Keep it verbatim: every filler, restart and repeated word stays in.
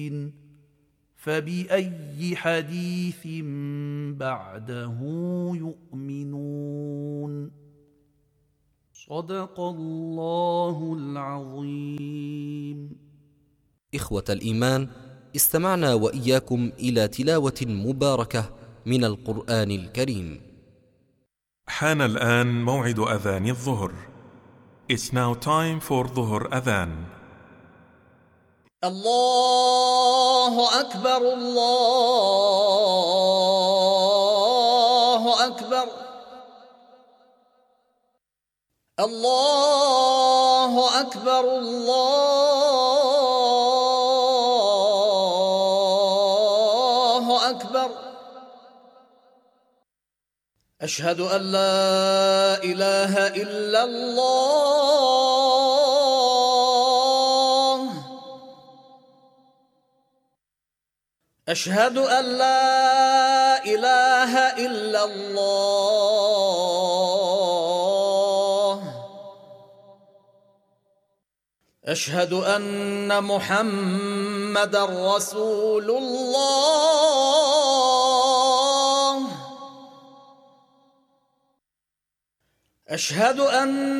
فبأي حديث بعده يؤمنون. صدق الله العظيم. إخوة الإيمان، استمعنا وإياكم إلى تلاوة مباركة من القرآن الكريم. حان الآن موعد أذان الظهر. It's now time for ظهر أذان. الله أكبر الله أكبر الله أكبر الله أكبر. أشهد أن لا إله إلا الله. أشهد أن لا إله إلا الله. أشهد أن محمدًا رسول الله. أشهد أن